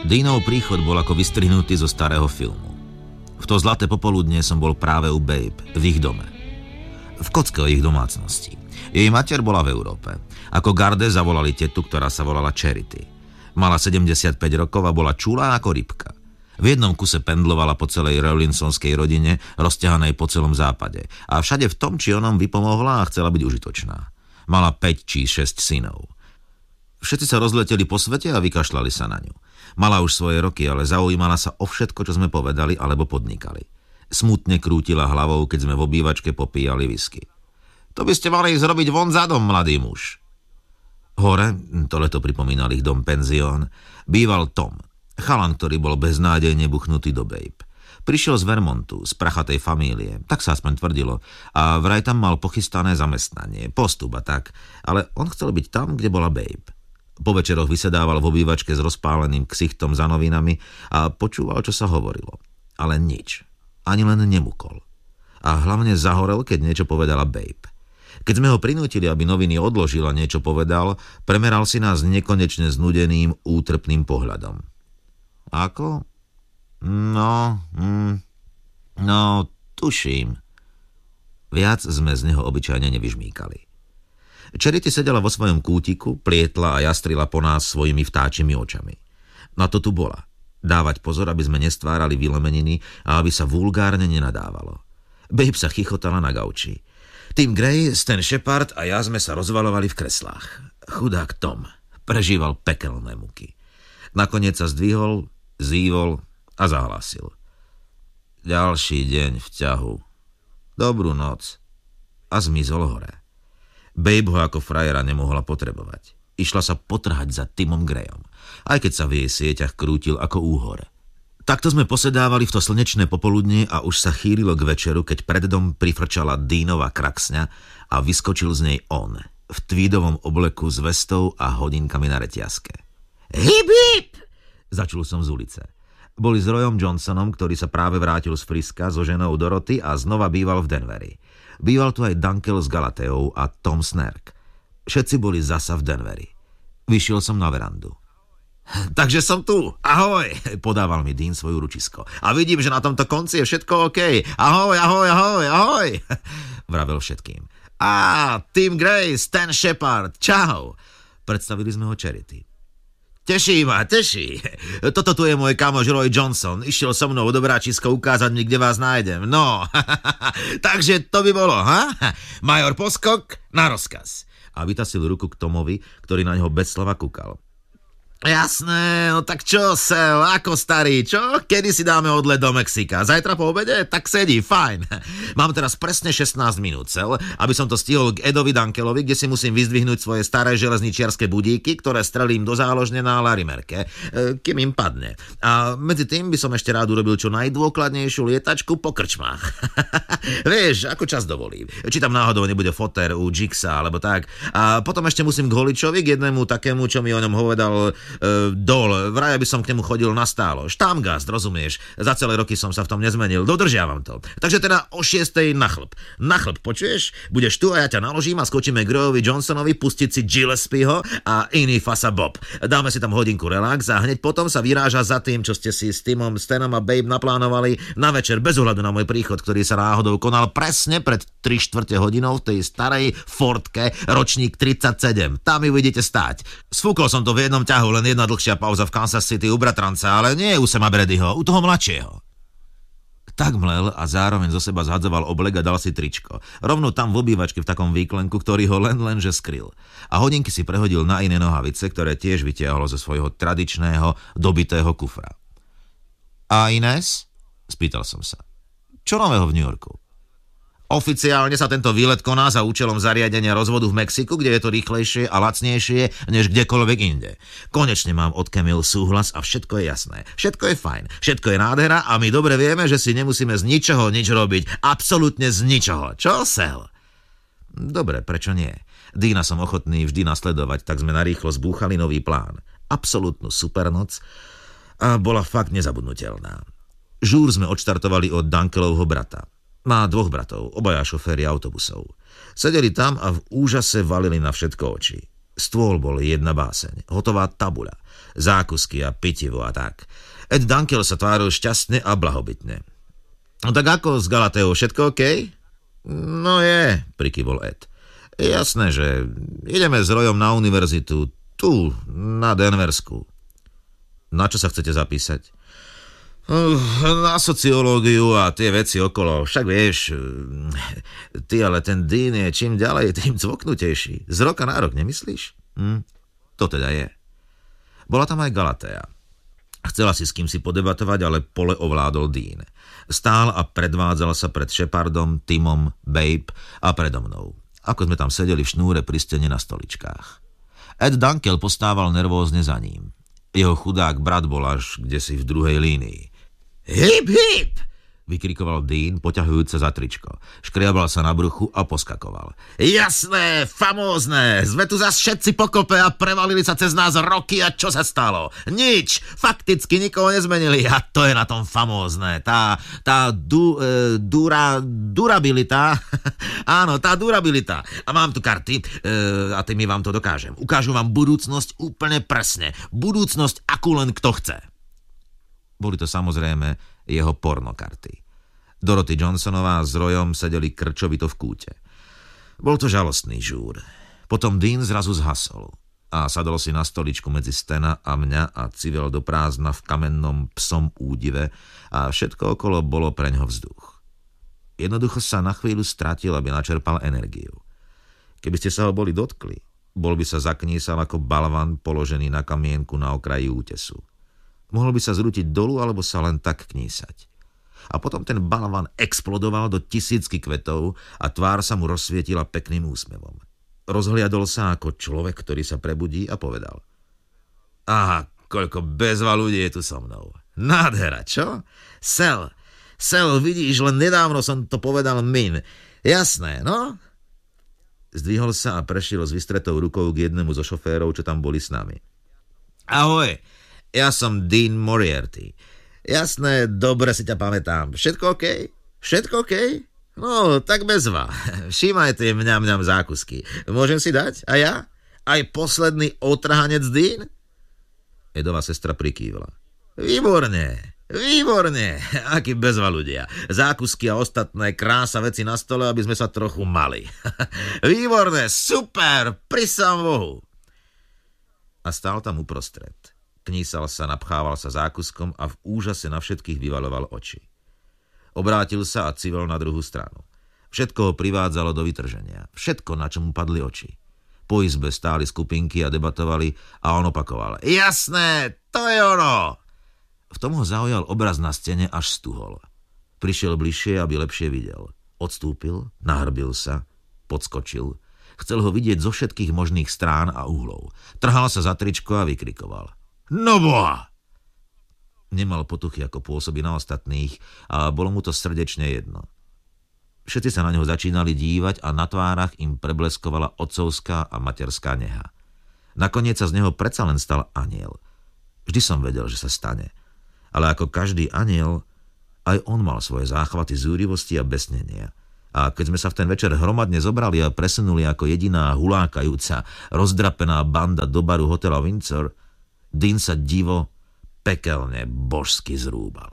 Deanov príchod bol ako vystrihnutý zo starého filmu. V to zlaté popoludne som bol práve u Babe, v ich dome. V kocke ich domácnosti. Jej mater bola v Európe. Ako garde zavolali tetu, ktorá sa volala Charity. Mala 75 rokov a bola čulá ako rybka. V jednom kuse pendlovala po celej Rowlinsonskej rodine, rozťahanej po celom západe. A všade v tom, či onom vypomohla a chcela byť užitočná. Mala 5 či 6 synov. Všetci sa rozleteli po svete a vykašľali sa na ňu. Mala už svoje roky, ale zaujímala sa o všetko, čo sme povedali alebo podnikali. Smutne krútila hlavou, keď sme v obývačke popíjali whisky. To by ste mali ísť robiť von za dom, mladý muž. Hore, tohleto pripomínal ich dom penzión, býval Tom, chalan, ktorý bol beznádejne buchnutý do Babe. Prišiel z Vermontu, z prachatej famílie, tak sa aspoň tvrdilo, a vraj tam mal pochystané zamestnanie, postup a tak, ale on chcel byť tam, kde bola Babe. Po večeroch vysedával v obývačke s rozpáleným ksichtom za novinami a počúval, čo sa hovorilo. Ale nič. Ani len nemukol. A hlavne zahorel, keď niečo povedala Babe. Keď sme ho prinútili, aby noviny odložil a niečo povedal, premeral si nás nekonečne znudeným, útrpným pohľadom. Ako? No, tuším. Viac sme z neho obyčajne nevyžmýkali. Charity sedela vo svojom kútiku, plietla a jastrila po nás svojimi vtáčimi očami. Na to tu bola. Dávať pozor, aby sme nestvárali vylemeniny a aby sa vulgárne nenadávalo. Babe sa chichotala na gauči. Tim Gray, Stan Shepard a ja sme sa rozvalovali v kreslách. Chudák Tom prežíval pekelné muky. Nakoniec sa zdvihol, zývol a zahlásil. Ďalší deň v ťahu. Dobrú noc. A zmizol hore. Babe ho ako frajera nemohla potrebovať. Išla sa potrhať za Timom Grayom, aj keď sa v jej sieťach krútil ako úhor. Takto sme posedávali v to slnečné popoludne a už sa chýlilo k večeru, keď pred dom prifrčala Deanova kraksňa a vyskočil z nej on, v tweedovom obleku s vestou a hodinkami na reťazke. Hip, hip! Začul som z ulice. Boli s Royom Johnsonom, ktorý sa práve vrátil z Friska so ženou Dorothy a znova býval v Denveri. Býval tu aj Dunkel s Galateou a Tom Snerk. Všetci boli zasa v Denveri. Vyšiel som na verandu. Takže som tu. Ahoj, podával mi Dean svoju ručisko. A vidím, že na tomto konci je všetko OK. Ahoj, ahoj, ahoj, ahoj, vravel všetkým. Tim Gray, Stan Shepard, čau. Predstavili sme ho Charity. Teší ma, teší. Toto tu je môj kamoš Roy Johnson. Išiel so mnou do Bráčisko ukázať mi, kde vás nájdem. No, takže to by bolo, ha? Major Poskok na rozkaz. A vytasil ruku k Tomovi, ktorý na neho bez slova kúkal. Jasné, no tak čo, Sel, ako starý, čo? Kedy si dáme odlet do Mexika? Zajtra po obede? Tak sedí, fajn. Mám teraz presne 16 minút, Sel, aby som to stihol k Edovi Dunkelovi, kde si musím vyzdvihnúť svoje staré železničiarske budíky, ktoré strelím do záložne na Larimerke, kým im padne. A medzi tým by som ešte rád urobil čo najdôkladnejšiu lietačku po krčmách. Vieš, ako čas dovolí. Či tam náhodou nebude foter u Jixa, alebo tak. A potom ešte musím k Holičovi, k jednému takému, čo mi o ňom povedal Dol, vraj by som k nemu chodil nastálo. Štámgast, rozumieš? Za celé roky som sa v tom nezmenil, dodržiavam to. Takže teda o 6:00 na chlb. Na chlb, počuješ? Budeš tu a ja ťa naložím a skočíme k Royovi Johnsonovi pustiť si Gillespieho a iný fasa Bob. Dáme si tam hodinku relax a hneď potom sa vyráža za tým, čo ste si s Timom, Stanom a Babe naplánovali na večer bez ohľadu na môj príchod, ktorý sa náhodou konal presne pred 3/4 hodinou v tej starej Fordke, ročník 37. Tam ju vidíte stáť. Sfúkol som to v jednom ťahu, len jedna dlhšia pauza v Kansas City u bratranca, ale nie u Sama Bradyho, u toho mladšieho. Tak mlel a zároveň zo seba zhadzoval oblek a dal si tričko. Rovno tam v obývačke v takom výklenku, ktorý ho lenže skryl. A hodinky si prehodil na iné nohavice, ktoré tiež vytiahol zo svojho tradičného, dobitého kufra. A Inés? Spýtal som sa. Čo nového v New Yorku? Oficiálne sa tento výlet koná za účelom zariadenia rozvodu v Mexiku, kde je to rýchlejšie a lacnejšie než kdekoľvek inde. Konečne mám od Camille súhlas a všetko je jasné. Všetko je fajn, všetko je nádhera a my dobre vieme, že si nemusíme z ničoho nič robiť. Absolútne z ničoho. Čo, Sel? Dobre, prečo nie? Deana som ochotný vždy nasledovať, tak sme narýchlo zbúchali nový plán. Absolútnu supernoc a bola fakt nezabudnutelná. Žúr sme odštartovali od Dunkelovho brata. Má 2 bratov, obaja šoféri autobusov. Sedeli tam a v úžase valili na všetko oči. Stôl bol jedna báseň, hotová tabuľa, zákusky a pitivo a tak. Ed Dunkel sa tváril šťastne a blahobytne. No tak ako s Galateou, všetko OK? No je, prikyvol Ed. Jasné, že ideme s Royom na univerzitu, tu, na Denversku. Na čo sa chcete zapísať? Na sociológiu a tie veci okolo. Však vieš, ty ale ten Dean je čím ďalej, tým cvoknutejší. Z roka na rok, nemyslíš? To teda je. Bola tam aj Galatea. Chcela si s kým si podebatovať, ale pole ovládol Dean. Stál a predvádzal sa pred Shepardom, Timom, Babe a predo mnou. Ako sme tam sedeli v šnúre pri stene na stoličkách. Ed Dunkel postával nervózne za ním. Jeho chudák brat bol až kdesi v druhej línii. Hip, hip! Vykrikoval Dean, poťahujúc sa za tričko. Škriabal sa na bruchu a poskakoval. Jasné, famózne, sme tu zas všetci pokope a prevalili sa cez nás roky a čo sa stalo? Nič, fakticky nikoho nezmenili a to je na tom famózne. Tá durabilita, áno, tá durabilita. A mám tu karty a tými vám to dokážem. Ukážu vám budúcnosť úplne presne. Budúcnosť, akú len kto chce. Boli to samozrejme jeho pornokarty. Dorothy Johnsonová s Royom sedeli krčovito v kúte. Bol to žalostný žúr. Potom Dean zrazu zhasol a sadol si na stoličku medzi Stena a mňa a civel do prázdna v kamennom psom údive a všetko okolo bolo preňho vzduch. Jednoducho sa na chvíľu stratil, aby načerpal energiu. Keby ste sa ho boli dotkli, bol by sa zaknísal ako balvan položený na kamienku na okraji útesu. Mohol by sa zrútiť dolu, alebo sa len tak knísať. A potom ten balvan explodoval do tisícky kvetov a tvár sa mu rozsvietila pekným úsmevom. Rozhliadol sa ako človek, ktorý sa prebudí a povedal. Aha, koľko bezva ľudí je tu so mnou. Nádhera, čo? Sel, vidíš, len nedávno som to povedal Min. Jasné, no? Zdvihol sa a prešiel s vystretou rukou k jednému zo šoférov, čo tam boli s nami. Ahoj. Ja som Dean Moriarty. Jasné, dobre si ťa pamätám. Všetko OK? Všetko OK? No, tak bezva. Všímaj tie mňam zákusky. Môžem si dať? A ja? Aj posledný otrhanec Dean? Edová sestra prikývla. Výborne. Aký bezva ľudia. Zákusky a ostatné krása veci na stole, aby sme sa trochu mali. Výborne, super, prisám Bohu. A stál tam uprostred. Knísal sa, napchával sa zákuskom a v úžase na všetkých vyvaľoval oči. Obrátil sa a civel na druhú stranu. Všetko ho privádzalo do vytrženia. Všetko, na čo mu padli oči. Po izbe stáli skupinky a debatovali a on opakoval. Jasné, to je ono! V tom ho zaujal obraz na stene, až stuhol. Prišiel bližšie, aby lepšie videl. Odstúpil, nahrbil sa, podskočil. Chcel ho vidieť zo všetkých možných strán a uhlov. Trhal sa za tričko a vykrikoval. No boha! Nemal potuchy, ako pôsobí na ostatných a bolo mu to srdečne jedno. Všetci sa na neho začínali dívať a na tvárach im prebleskovala otcovská a materská neha. Nakoniec sa z neho predsa len stal anjel. Vždy som vedel, že sa stane. Ale ako každý anjel, aj on mal svoje záchvaty zúrivosti a besnenia. A keď sme sa v ten večer hromadne zobrali a presunuli ako jediná hulákajúca, rozdrapená banda do baru hotela Windsor, Dean sa divo pekelne božsky zrúbal.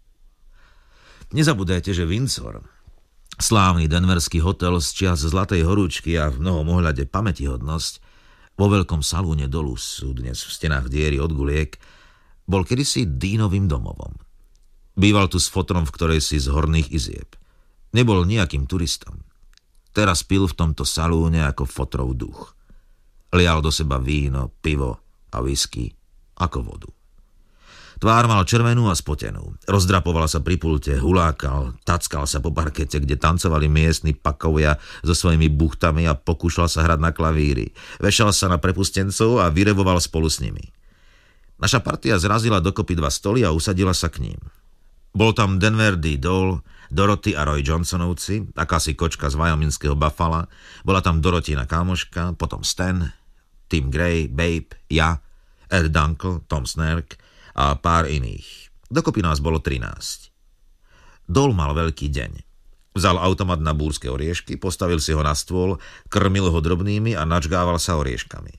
Nezabúdajte, že Windsor, slávny denverský hotel z čias Zlatej horúčky a v mnohom ohľade pamätihodnosť, vo veľkom salúne dolu sú dnes v stenách diery od guliek, bol kedysi Deanovým domovom. Býval tu s fotrom v ktorej si z horných izieb. Nebol nejakým turistom. Teraz pil v tomto salúne ako fotrov duch. Lial do seba víno, pivo a whisky ako vodu. Tvár mal červenú a spotenú. Rozdrapoval sa pri pulte, hulákal, tackal sa po parkete, kde tancovali miestni pakovia so svojimi buchtami a pokúšal sa hrať na klavíri. Vešal sa na prepustencov a vyrevoval spolu s nimi. Naša partia zrazila dokopy 2 stoly a usadila sa k ním. Bol tam Denver D. Dole, Dorothy a Roy Johnsonovci, akási kočka z wyomingského Buffala, bola tam Dorotina kámoška, potom Stan, Tim Gray, Babe, ja, Ed Dunkel, Tom Snerk a pár iných. Dokopy nás bolo 13. Dol mal veľký deň. Vzal automat na búrske oriešky, postavil si ho na stôl, krmil ho drobnými a načgával sa orieškami.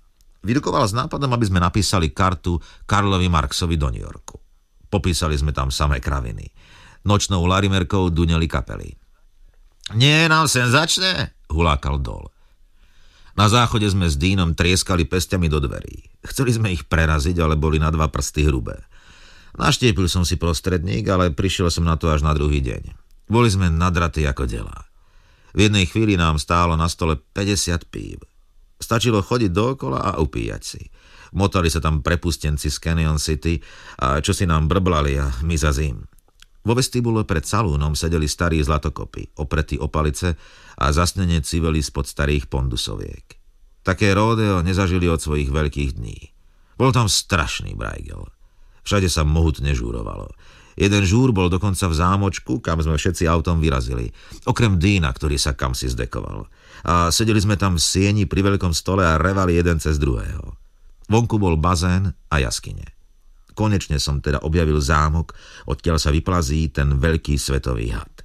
Vyrukoval s nápadom, aby sme napísali kartu Karlovi Marxovi do New Yorku. Popísali sme tam samé kraviny. Nočnou larimerkou duneli kapely. Nie, nám senzačne, hulákal Dol. Na záchode sme s Deanom trieskali pestiami do dverí. Chceli sme ich preraziť, ale boli na 2 prsty hrubé. Naštiepil som si prostredník, ale prišiel som na to až na druhý deň. Boli sme nadratí ako delá. V jednej chvíli nám stálo na stole 50 pív. Stačilo chodiť dookola a upíjať si. Motali sa tam prepustenci z Canyon City a čo si nám brblali a my za zim. Vo vestibule pred salúnom sedeli starí zlatokopy, opretí o palice a zasnene civeli spod starých pondusoviek. Také ródeo nezažili od svojich veľkých dní. Bol tam strašný brajgel. Všade sa mohutne žúrovalo. Jeden žúr bol dokonca v zámočku, kam sme všetci autom vyrazili. Okrem Deana, ktorý sa kamsi zdekoval. A sedeli sme tam v sieni pri veľkom stole a revali jeden cez druhého. Vonku bol bazén a jaskyne. Konečne som teda objavil zámok, odkiaľ sa vyplazí ten veľký svetový had.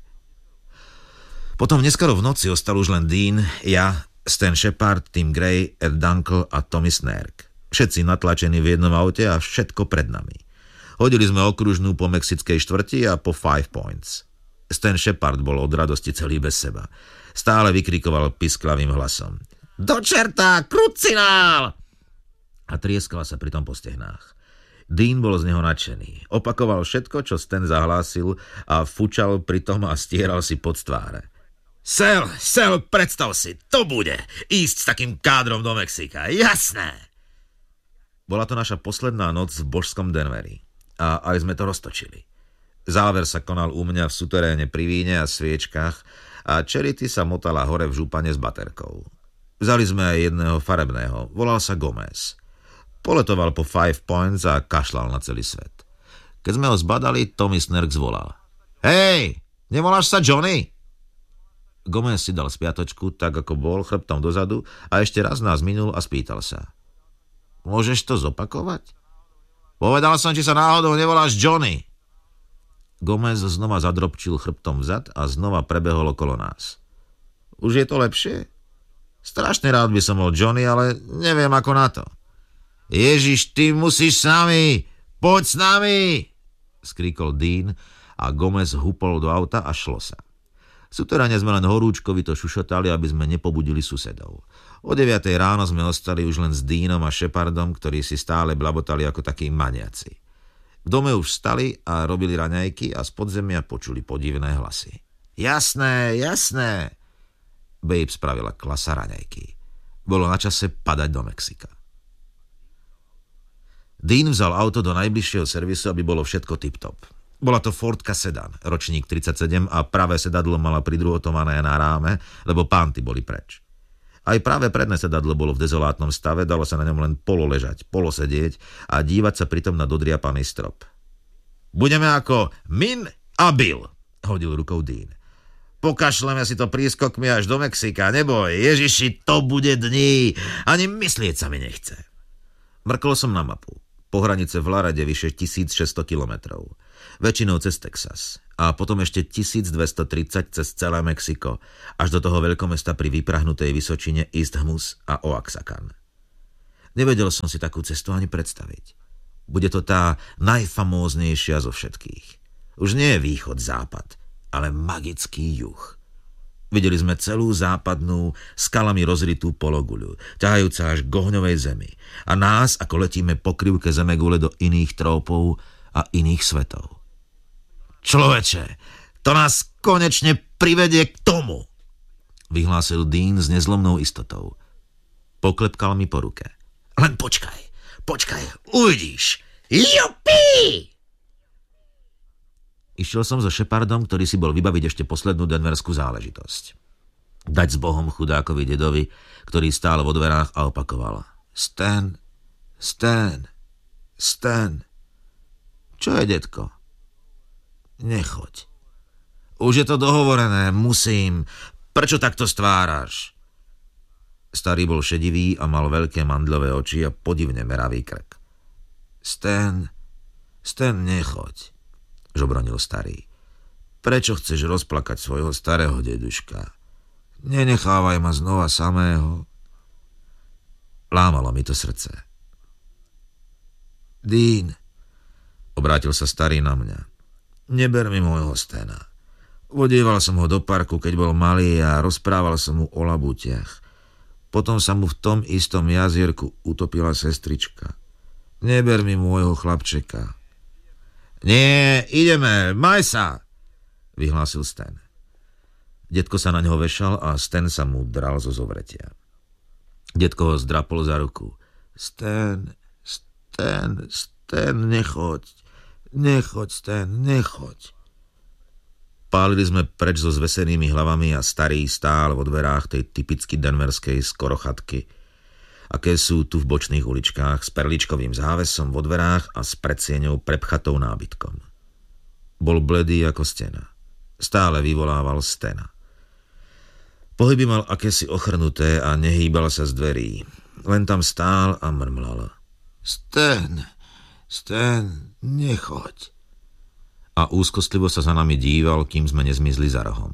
Potom neskoro v noci ostal už len Dean, ja, Stan Shepard, Tim Gray, Ed Dunkel a Tommy Snerk. Všetci natlačení v jednom aute a všetko pred nami. Hodili sme okružnú po mexickej štvrti a po 5 Points. Stan Shepard bol od radosti celý bez seba. Stále vykrikoval pisklavým hlasom. Do čerta, krucinál! A trieskala sa pritom po stehnách. Dean bol z neho nadšený. Opakoval všetko, čo Stan zahlásil a fučal pritom a stieral si pod tváre. Sel, predstav si, to bude ísť s takým kádrom do Mexika, jasné! Bola to naša posledná noc v božskom Denveri a aj sme to roztočili. Záver sa konal u mňa v suteréne pri víne a sviečkach a Charity sa motala hore v župane s baterkou. Vzali sme aj jedného farebného, volal sa Gomez. Poletoval po 5 Points a kašľal na celý svet. Keď sme ho zbadali, Tommy Snerk zvolal. Hej, nevoláš sa Johnny? Gomez si dal spiatočku, tak ako bol, chrbtom dozadu a ešte raz nás minul a spýtal sa. Môžeš to zopakovať? Povedal som, či sa náhodou nevoláš Johnny. Gomez znova zadropčil chrbtom vzad a znova prebehol okolo nás. Už je to lepšie? Strašne rád by som bol Johnny, ale neviem ako na to. Ježiš, ty musíš s nami! Poď s nami! Skríkol Dean a Gomez hupol do auta a šlo sa. V suteráne sme len horúčkovito šušotali, aby sme nepobudili susedov. O 9 ráno sme ostali už len s Deanom a Shepardom, ktorí si stále blabotali ako takí maniaci. V dome už vstali a robili raňajky a z podzemia počuli podivné hlasy. Jasné, jasné! Babe spravila klasa raňajky. Bolo na čase padať do Mexika. Dean vzal auto do najbližšieho servisu, aby bolo všetko tip-top. Bola to Fordka sedan, ročník 37 a pravé sedadlo mala pridruhotované na ráme, lebo pánty boli preč. Aj práve predné sedadlo bolo v dezolátnom stave, dalo sa na ňom len pololežať, polosedieť a dívať sa pritom na dodriapaný strop. Budeme ako Min a Bill, hodil rukou Dean. Pokašleme si to prískokmi až do Mexika, neboj, Ježiši, to bude dní, ani myslieť sa mi nechce. Mrkol som na mapu. Po hranice v Larade vyše 1600 kilometrov. Väčšinou cez Texas. A potom ešte 1230 cez celé Mexiko. Až do toho veľkomesta pri vyprahnutej vysočine Isthmus a Oaxacan. Nevedel som si takú cestu ani predstaviť. Bude to tá najfamóznejšia zo všetkých. Už nie je východ-západ, ale magický juh. Videli sme celú západnú, skalami rozritú pologuľu, ťahajúca až k ohňovej zemi. A nás, ako letíme po krivke zemegule do iných trópov a iných svetov. Človeče, to nás konečne privedie k tomu, vyhlásil Dean s nezlomnou istotou. Poklepkal mi po ruke. Len počkaj, uvidíš. Jupi! Išiel som so Shepardom, ktorý si bol vybaviť ešte poslednú denverskú záležitosť. Dať s Bohom chudákovi dedovi, ktorý stál vo dverách a opakoval. Stan. Čo je, detko? Nechoď. Už je to dohovorené, musím. Prečo takto stváraš? Starý bol šedivý a mal veľké mandľové oči a podivne meravý krk. Stan, nechoď, žobronil starý. Prečo chceš rozplakať svojho starého deduška? Nenechávaj ma znova samého. Lámalo mi to srdce. Dean, obrátil sa starý na mňa. Neber mi môjho Stana. Vodieval som ho do parku, keď bol malý a rozprával som mu o labutiach. Potom sa mu v tom istom jazierku utopila sestrička. Neber mi môjho chlapčeka. Nie, ideme, maj sa, vyhlásil Stan. Detko sa na ňo vešal a Stan sa mu dral zo zovretia. Detko ho zdrapol za ruku. Stan, nechoď, Stan, nechoď. Pálili sme preč so zvesenými hlavami a starý stál vo dverách tej typicky denverskej skorochatky, aké sú tu v bočných uličkách, s perličkovým závesom vo dverách a s predsieňou prepchatou nábytkom. Bol bledý ako stena. Stále vyvolával Stana. Pohyby mal akési ochrnuté a nehýbal sa z dverí. Len tam stál a mrmlal. Stan, nechoď. A úzkostlivo sa za nami díval, kým sme nezmizli za rohom.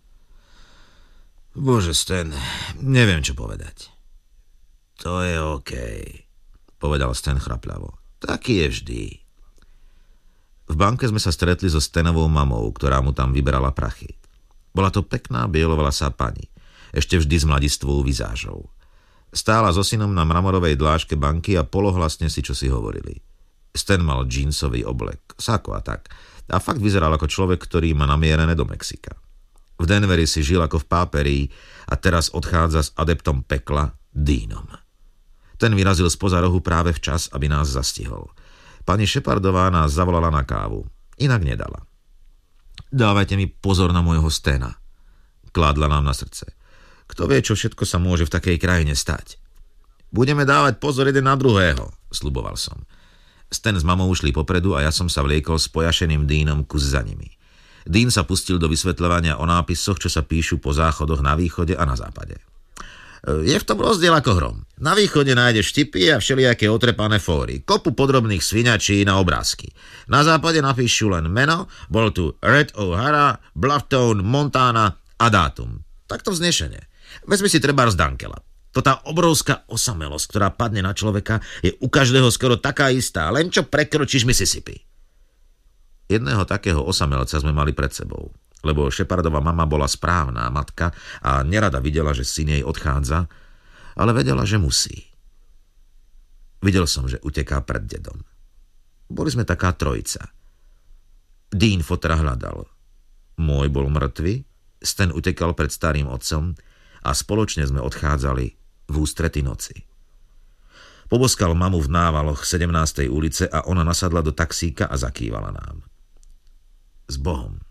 Bože, Stan, neviem, čo povedať. To je okej, povedal Stan chrapľavo. Taký je vždy. V banke sme sa stretli so Stanovou mamou, ktorá mu tam vyberala prachy. Bola to pekná bielovlasá pani, ešte vždy s mladistvou vizážou. Stála so synom na mramorovej dláške banky a polohlasne si čosi hovorili. Stan mal džínsový oblek, sako a tak. A fakt vyzeral ako človek, ktorý má namierené do Mexika. V Denveri si žil ako v páperii a teraz odchádza s adeptom pekla, Deanom. Ten vyrazil spoza rohu práve včas, aby nás zastihol. Pani Shepardová nás zavolala na kávu. Inak nedala. Dávajte mi pozor na môjho Stana, kládla nám na srdce. Kto vie, čo všetko sa môže v takej krajine stať. Budeme dávať pozor jeden na druhého, sľuboval som. Stan s mamou ušli popredu a ja som sa vliekol s pojašeným Deanom kus za nimi. Dean sa pustil do vysvetľovania o nápisoch, čo sa píšu po záchodoch na východe a na západe. Je v tom rozdiel ako hrom. Na východe nájdeš štipy a všelijaké otrepané fóry, kopu podrobných sviňačí na obrázky. Na západe napíšu len meno, bol tu Red O'Hara, Blufftown, Montana a dátum. Takto vznešene. Vezmi si trebárs Dankela. To tá obrovská osamelosť, ktorá padne na človeka, je u každého skoro taká istá, len čo prekročíš Mississippi. Jedného takého osamelca sme mali pred sebou, lebo Shepardova mama bola správna matka a nerada videla, že syn jej odchádza, ale vedela, že musí. Videl som, že uteká pred dedom. Boli sme taká trojica. Dean fotra hľadal. Môj bol mŕtvy, Stan utekal pred starým otcom a spoločne sme odchádzali v ústrety noci. Poboskal mamu v návaloch 17. ulice a ona nasadla do taxíka a zakývala nám. S Bohom.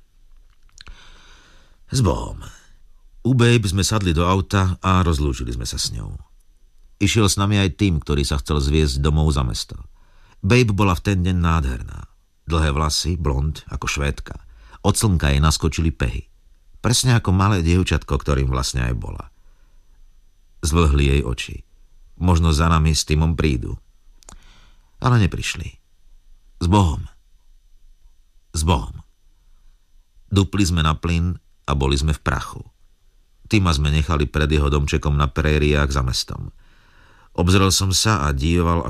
S Bohom. U Babe sme sadli do auta a rozlúčili sme sa s ňou. Išiel s nami aj tým, ktorý sa chcel zviesť domov za mesto. Babe bola v ten deň nádherná. Dlhé vlasy, blond, ako Švédka. Od slnka jej naskočili pehy. Presne ako malé dievčatko, ktorým vlastne aj bola. Zvlhli jej oči. Možno za nami s Timom prídu. Ale neprišli. S Bohom. S Bohom. Dupli sme na plyn a boli sme v prachu. Tima sme nechali pred jeho domčekom na prériách za mestom. Obzrel som sa a díval,